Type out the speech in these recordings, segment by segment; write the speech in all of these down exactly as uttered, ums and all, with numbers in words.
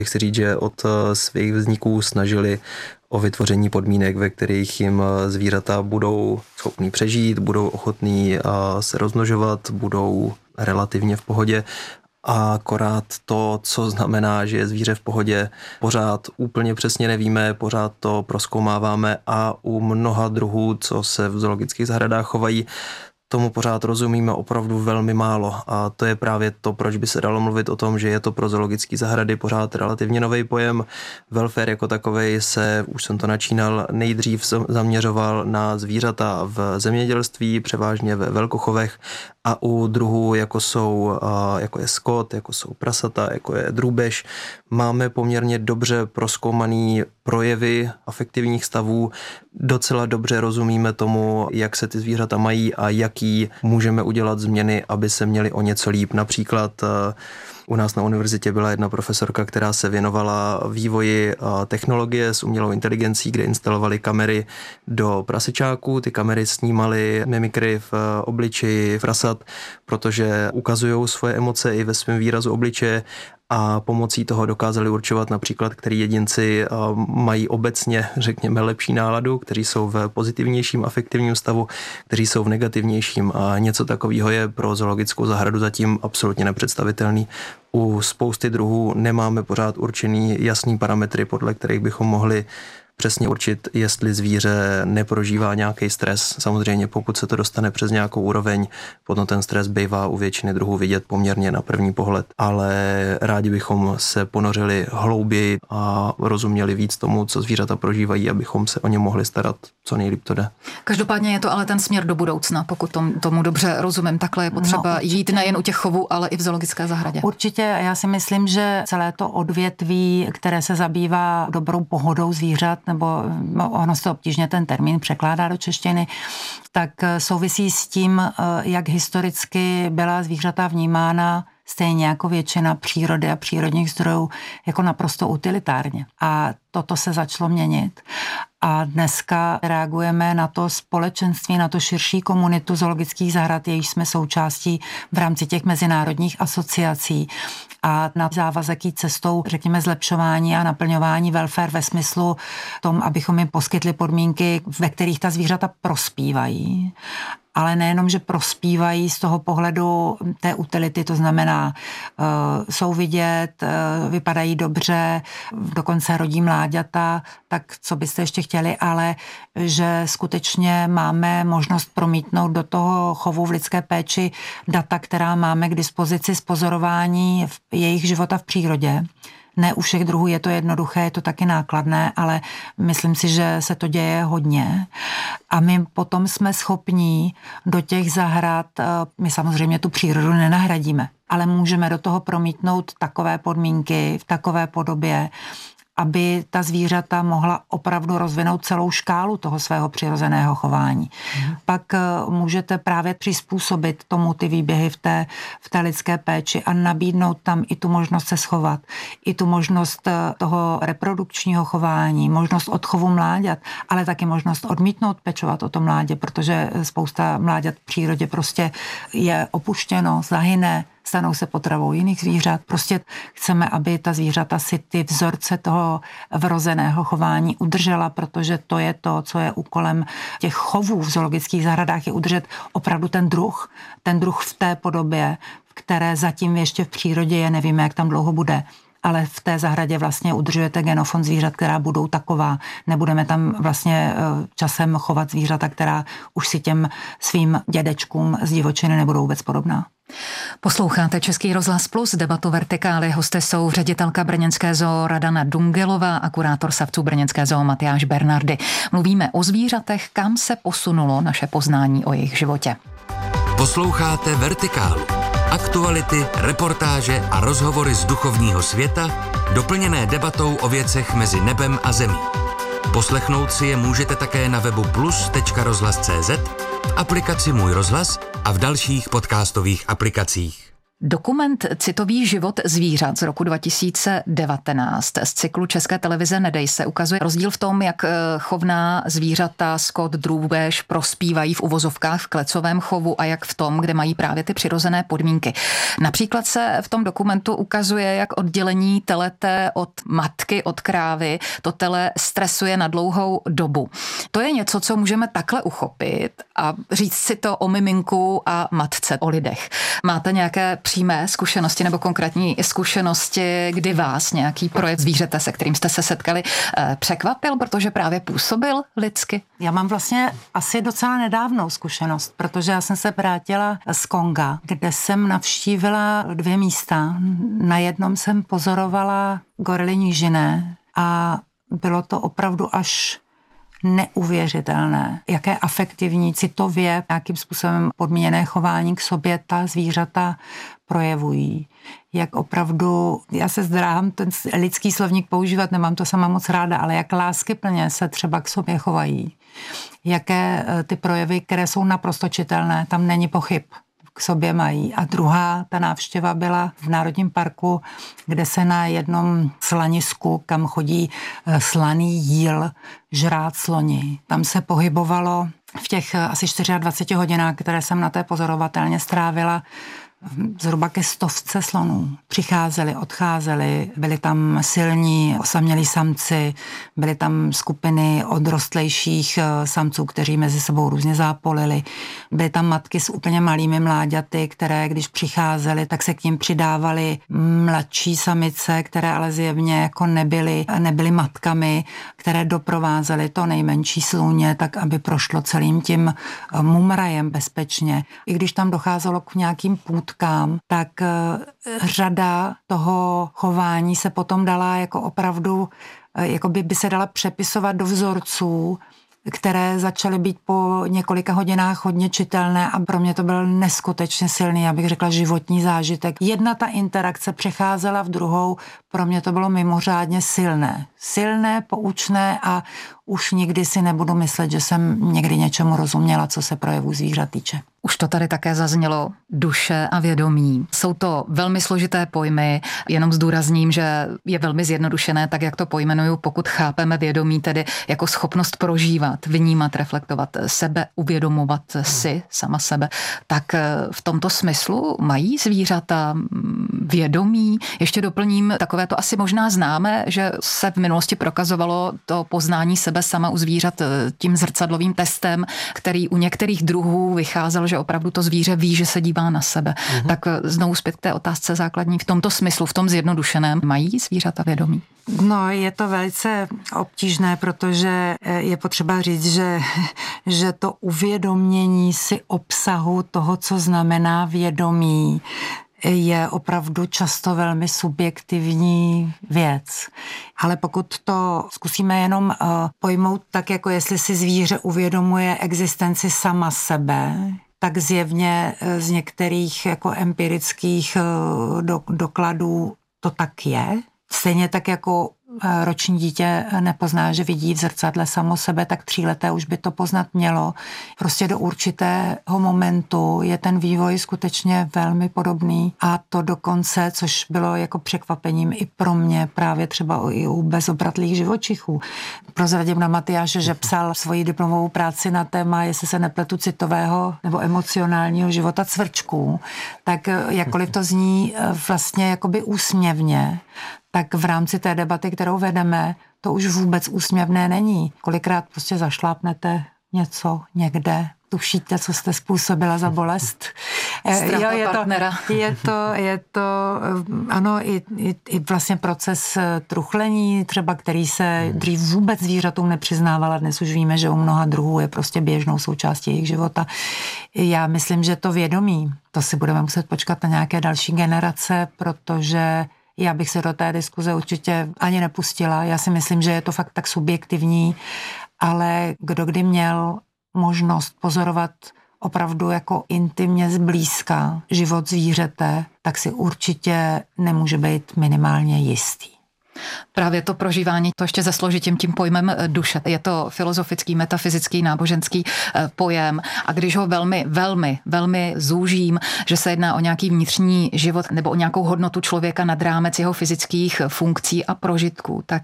Chci říct, že od svých vzniků snažili o vytvoření podmínek, ve kterých jim zvířata budou schopní přežít, budou ochotní se rozmnožovat, budou relativně v pohodě. A akorát to, co znamená, že je zvíře v pohodě, pořád úplně přesně nevíme, pořád to prozkoumáváme a u mnoha druhů, co se v zoologických zahradách chovají, tomu pořád rozumíme opravdu velmi málo a to je právě to, proč by se dalo mluvit o tom, že je to pro zoologické zahrady pořád relativně nový pojem. Welfare jako takovej se, už jsem to načínal, nejdřív zaměřoval na zvířata v zemědělství, převážně ve velkochovech a u druhů, jako jsou, jako je skot, jako jsou prasata, jako je drůbež, máme poměrně dobře prozkoumaný projevy afektivních stavů, docela dobře rozumíme tomu, jak se ty zvířata mají a jaký můžeme udělat změny, aby se měli o něco líp. Například u nás na univerzitě byla jedna profesorka, která se věnovala vývoji technologie s umělou inteligencí, kde instalovali kamery do prasečáků. Ty kamery snímaly mimikry v obličeji prasat, protože ukazují svoje emoce i ve svém výrazu obličeje a pomocí toho dokázali určovat například, který jedinci mají obecně, řekněme, lepší náladu, kteří jsou v pozitivnějším afektivním stavu, kteří jsou v negativnějším a něco takového je pro zoologickou zahradu zatím absolutně nepředstavitelný. U spousty druhů nemáme pořád určený jasný parametry, podle kterých bychom mohli přesně určit, jestli zvíře neprožívá nějaký stres. Samozřejmě pokud se to dostane přes nějakou úroveň, potom ten stres bývá u většiny druhů vidět poměrně na první pohled, ale rádi bychom se ponořili hlouběji a rozuměli víc tomu, co zvířata prožívají, abychom se o ně mohli starat, co nejlíp to jde. Každopádně je to ale ten směr do budoucna, pokud tom, tomu dobře rozumím. Takhle je potřeba no, jít nejen u těch chovů, ale i v zoologické zahradě. Určitě, já si myslím, že celé to odvětví, které se zabývá dobrou pohodou zvířat, nebo ono se obtížně ten termín překládá do češtiny, tak souvisí s tím, jak historicky byla zvířata vnímána stejně jako většina přírody a přírodních zdrojů jako naprosto utilitárně. A toto se začalo měnit. A dneska reagujeme na to společenství, na to širší komunitu zoologických zahrad, jejíž jsme součástí v rámci těch mezinárodních asociací a na závazek jít cestou, řekněme, zlepšování a naplňování welfare ve smyslu tom, abychom jim poskytli podmínky, ve kterých ta zvířata prospívají. Ale nejenom, že prospívají z toho pohledu té utility, to znamená, uh, jsou vidět, uh, vypadají dobře, dokonce rodí mláďata, tak co byste ještě chtěli, ale že skutečně máme možnost promítnout do toho chovu v lidské péči data, která máme k dispozici z pozorování jejich života v přírodě. Ne u všech druhů je to jednoduché, je to taky nákladné, ale myslím si, že se to děje hodně. A my potom jsme schopní do těch zahrad, my samozřejmě tu přírodu nenahradíme, ale můžeme do toho promítnout takové podmínky v takové podobě, aby ta zvířata mohla opravdu rozvinout celou škálu toho svého přirozeného chování. Mm. Pak můžete právě přizpůsobit tomu ty výběhy v té, v té lidské péči a nabídnout tam i tu možnost se schovat, i tu možnost toho reprodukčního chování, možnost odchovu mláďat, ale taky možnost odmítnout pečovat o to mládě, protože spousta mláďat v přírodě prostě je opuštěno, zahyne, stanou se potravou jiných zvířat. Prostě chceme, aby ta zvířata si ty vzorce toho vrozeného chování udržela, protože to je to, co je úkolem těch chovů v zoologických zahradách, je udržet opravdu ten druh, ten druh v té podobě, v které zatím ještě v přírodě je, nevíme, jak tam dlouho bude. Ale v té zahradě vlastně udržujete genofond zvířat, která budou taková. Nebudeme tam vlastně časem chovat zvířata, která už si těm svým dědečkům z divočiny nebudou vůbec podobná. Posloucháte Český rozhlas Plus, debatu Vertikály. Hosté jsou ředitelka brněnské zoo Radana Dungelová a kurátor savců brněnské zoo Matyáš Bernardy. Mluvíme o zvířatech, kam se posunulo naše poznání o jejich životě. Posloucháte Vertikálu. Aktuality, reportáže a rozhovory z duchovního světa, doplněné debatou o věcech mezi nebem a zemí. Poslechnout si je můžete také na webu plus tečka rozhlas tečka cé zet, v aplikaci Můj rozhlas a v dalších podcastových aplikacích. Dokument Citový život zvířat z roku dva tisíce devatenáct z cyklu České televize Nedej se ukazuje rozdíl v tom, jak chovná zvířata, skot, drůbež prospívají v uvozovkách v klecovém chovu a jak v tom, kde mají právě ty přirozené podmínky. Například se v tom dokumentu ukazuje, jak oddělení telete od matky, od krávy, to tele stresuje na dlouhou dobu. To je něco, co můžeme takhle uchopit a říct si to o miminku a matce, o lidech. Máte nějaké přímé zkušenosti nebo konkrétní zkušenosti, kdy vás nějaký projev zvířete, se kterým jste se setkali, překvapil, protože právě působil lidsky? Já mám vlastně asi docela nedávnou zkušenost, protože já jsem se vrátila z Konga, kde jsem navštívila dvě místa. Na jednom jsem pozorovala gorily nížiné a bylo to opravdu až neuvěřitelné, jaké afektivní, citově, nějakým způsobem podmíněné chování k sobě ta zvířata projevují. Jak opravdu, já se zdráhám ten lidský slovník používat, nemám to sama moc ráda, ale jak láskyplně se třeba k sobě chovají. Jaké ty projevy, které jsou naprosto čitelné, tam není pochyb, k sobě mají. A druhá, ta návštěva byla v Národním parku, kde se na jednom slanisku, kam chodí slaný jíl, žrát sloni. Tam se pohybovalo v těch asi dvaceti čtyřech hodinách, které jsem na té pozorovatelně strávila, zhruba ke stovce slonů. Přicházeli, odcházeli, byli tam silní, osamělí samci, byly tam skupiny odrostlejších samců, kteří mezi sebou různě zápolili. Byly tam matky s úplně malými mláďaty, které, když přicházely, tak se k ním přidávaly mladší samice, které ale zjevně jako nebyly, nebyly matkami, které doprovázely to nejmenší slůně, tak aby prošlo celým tím mumrajem bezpečně. I když tam docházelo k nějakým půdkám, tak řada toho chování se potom dala jako opravdu, jako by, by se dala přepisovat do vzorců, které začaly být po několika hodinách hodně čitelné a pro mě to byl neskutečně silný, já bych řekla, životní zážitek. Jedna ta interakce přecházela v druhou, pro mě to bylo mimořádně silné. Silné, poučné a už nikdy si nebudu myslet, že jsem někdy něčemu rozuměla, co se projevů zvířat týče. Už to tady také zaznělo, duše a vědomí. Jsou to velmi složité pojmy, jenom zdůrazním, že je velmi zjednodušené, tak jak to pojmenuju, pokud chápeme vědomí tedy jako schopnost prožívat, vnímat, reflektovat sebe, uvědomovat si sama sebe. Tak v tomto smyslu mají zvířata vědomí. Ještě doplním, takové to asi možná známe, že se v minulosti prokazovalo to poznání sebe sama u zvířat tím zrcadlovým testem, který u některých druhů vycházel, že opravdu to zvíře ví, že se dívá na sebe. Mm-hmm. Tak znovu zpět k té otázce základní. V tomto smyslu, v tom zjednodušeném, mají zvířata vědomí? No, je to velice obtížné, protože je potřeba říct, že, že to uvědomění si obsahu toho, co znamená vědomí, je opravdu často velmi subjektivní věc. Ale pokud to zkusíme jenom uh, pojmout tak, jako jestli si zvíře uvědomuje existenci sama sebe, tak zjevně z některých jako empirických uh, do, dokladů to tak je. Stejně tak jako roční dítě nepozná, že vidí v zrcadle samo sebe, tak tříleté už by to poznat mělo. Prostě do určitého momentu je ten vývoj skutečně velmi podobný a to dokonce, což bylo jako překvapením i pro mě, právě třeba i u bezobratlých živočichů. Prozradím na Matyáše, že psal svoji diplomovou práci na téma, jestli se nepletu, citového nebo emocionálního života cvrčků, tak jakkoliv to zní vlastně jakoby úsměvně, tak v rámci té debaty, kterou vedeme, to už vůbec úsměvné není. Kolikrát prostě zašlápnete něco někde, tušíte, co jste způsobila za bolest. Jo, je partnera. To, je to, je to, ano, i, i, i vlastně proces truchlení, třeba který se dřív vůbec zvířatům nepřiznávala, dnes už víme, že u mnoha druhů je prostě běžnou součástí jejich života. Já myslím, že to vědomí, to si budeme muset počkat na nějaké další generace, protože já bych se do té diskuze určitě ani nepustila. Já si myslím, že je to fakt tak subjektivní, ale kdo kdy měl možnost pozorovat opravdu jako intimně zblízka život zvířete, tak si určitě nemůže být minimálně jistý. Právě to prožívání, to ještě zasložitím tím pojmem duše. Je to filozofický, metafyzický, náboženský pojem a když ho velmi, velmi, velmi zúžím, že se jedná o nějaký vnitřní život nebo o nějakou hodnotu člověka nad rámec jeho fyzických funkcí a prožitků, tak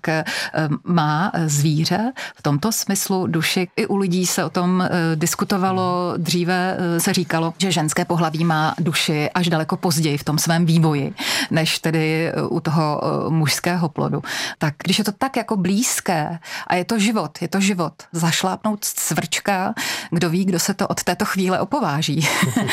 má zvíře v tomto smyslu duši. I u lidí se o tom diskutovalo, dříve se říkalo, že ženské pohlaví má duši až daleko později v tom svém vývoji, než tedy u toho mužského plodu. Tak když je to tak jako blízké a je to život, je to život, zašlápnout cvrčka, kdo ví, kdo se to od této chvíle opováží,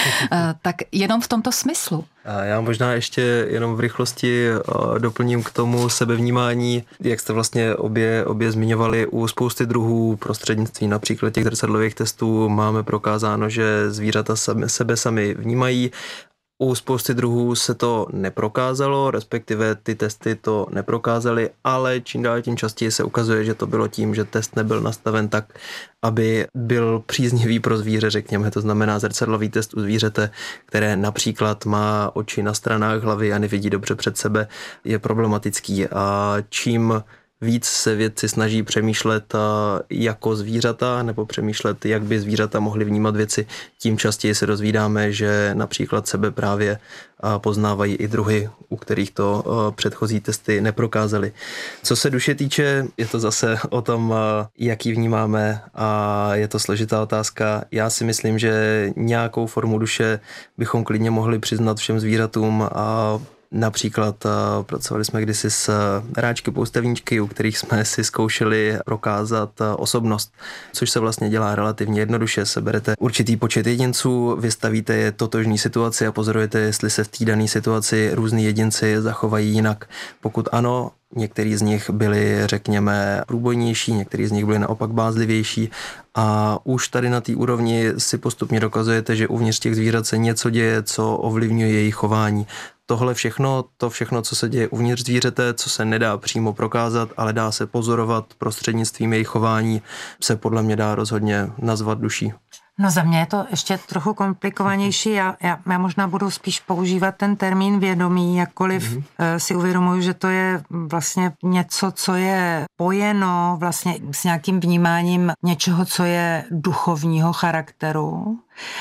tak jenom v tomto smyslu. A já možná ještě jenom v rychlosti doplním k tomu sebevnímání, jak jste vlastně obě, obě zmiňovali, u spousty druhů prostřednictví například těch zrcadlových testů máme prokázáno, že zvířata sebe, sebe sami vnímají. U spousty druhů se to neprokázalo, respektive ty testy to neprokázaly, ale čím dál tím častěji se ukazuje, že to bylo tím, že test nebyl nastaven tak, aby byl příznivý pro zvíře, řekněme. To znamená zrcadlový test u zvířete, které například má oči na stranách hlavy a nevidí dobře před sebe, je problematický. A čím víc se vědci snaží přemýšlet jako zvířata nebo přemýšlet, jak by zvířata mohly vnímat věci, tím častěji se dozvídáme, že například sebe právě poznávají i druhy, u kterých to předchozí testy neprokázaly. Co se duše týče, je to zase o tom, jak ji vnímáme a je to složitá otázka. Já si myslím, že nějakou formu duše bychom klidně mohli přiznat všem zvířatům a například pracovali jsme kdysi s hráčky poustevníčky, u kterých jsme si zkoušeli prokázat osobnost, což se vlastně dělá relativně jednoduše. Seberete určitý počet jedinců, vystavíte je totožný situaci a pozorujete, jestli se v té dané situaci různý jedinci zachovají jinak. Pokud ano, některý z nich byli, řekněme, průbojnější, některý z nich byli naopak bázlivější a už tady na té úrovni si postupně dokazujete, že uvnitř těch zvířat se něco děje, co ovlivňuje jejich chování. Tohle všechno, to všechno, co se děje uvnitř zvířete, co se nedá přímo prokázat, ale dá se pozorovat prostřednictvím jejich chování, se podle mě dá rozhodně nazvat duší. No za mě je to ještě trochu komplikovanější. Já, já, já možná budu spíš používat ten termín vědomí, jakkoliv mm-hmm. si uvědomuji, že to je vlastně něco, co je pojeno vlastně s nějakým vnímáním něčeho, co je duchovního charakteru.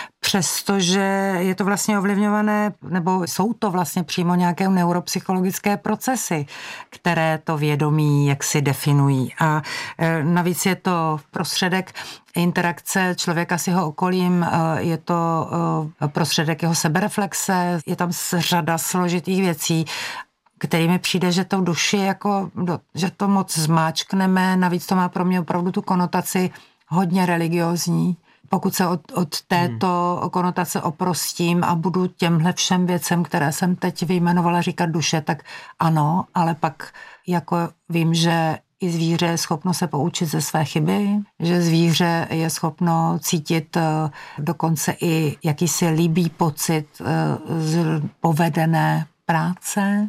Přestože je to vlastně ovlivňované, nebo jsou to vlastně přímo nějaké neuropsychologické procesy, které to vědomí jaksi definují. A navíc je to prostředek interakce člověka s jeho okolím, je to prostředek jeho sebereflexe, je tam řada složitých věcí, kterými přijde, že to v duši jako, že to moc zmáčkneme, navíc to má pro mě opravdu tu konotaci hodně religiózní. Pokud se od, od této hmm. konotace oprostím a budu těmhle všem věcem, které jsem teď vyjmenovala, říkat duše, tak ano, ale pak jako vím, že i zvíře je schopno se poučit ze své chyby, že zvíře je schopno cítit dokonce i jakýsi líbý pocit z povedené práce,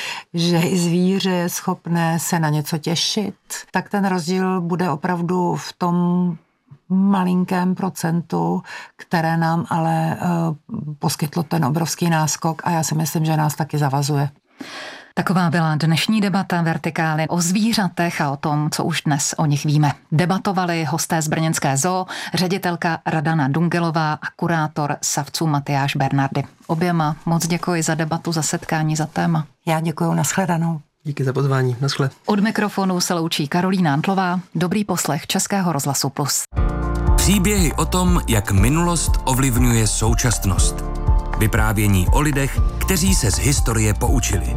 že i zvíře je schopné se na něco těšit, tak ten rozdíl bude opravdu v tom malinkém procentu, které nám ale uh, poskytlo ten obrovský náskok a já si myslím, že nás taky zavazuje. Taková byla dnešní debata Vertikály o zvířatech a o tom, co už dnes o nich víme. Debatovali hosté z brněnské zoo, ředitelka Radana Dungelová a kurátor savců Matyáš Bernardy. Oběma moc děkuji za debatu, za setkání, za téma. Já děkuji, nashledanou. Díky za pozvání, naschle. Od mikrofonu se loučí Karolína Antlová. Dobrý poslech Českého rozhlasu Plus. Příběhy o tom, jak minulost ovlivňuje současnost. Vyprávění o lidech, kteří se z historie poučili.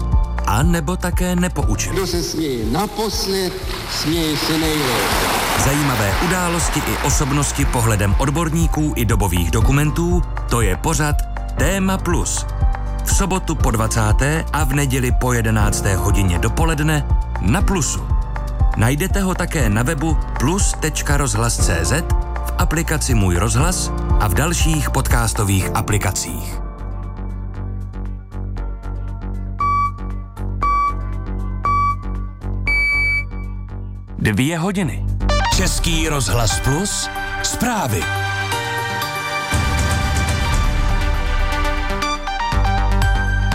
A nebo také nepoučili. Kdo se směje naposled, směje se nejlépe. Zajímavé události i osobnosti pohledem odborníků i dobových dokumentů, to je pořad Téma Plus. V sobotu po dvacáté a v neděli po jedenácté hodině dopoledne na Plusu. Najdete ho také na webu plus tečka rozhlas tečka cé zet, v aplikaci Můj rozhlas a v dalších podcastových aplikacích. Dvě hodiny. Český rozhlas Plus. Zprávy.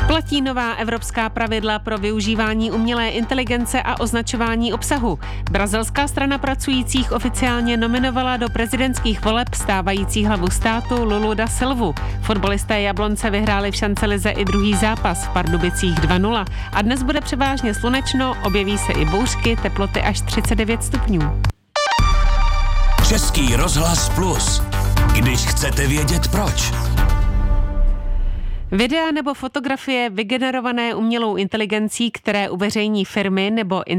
Platí nová evropská pravidla pro využívání umělé inteligence a označování obsahu. Brazilská strana pracujících oficiálně nominovala do prezidentských voleb stávající hlavu státu Lulu da Silvu. Fotbalisté Jablonce vyhráli v šancelize i druhý zápas v Pardubicích dva nula. A dnes bude převážně slunečno, objeví se i bouřky, teploty až třicet devět stupňů. Český rozhlas Plus. Když chcete vědět proč. Videa nebo fotografie vygenerované umělou inteligencí, které uveřejní firmy nebo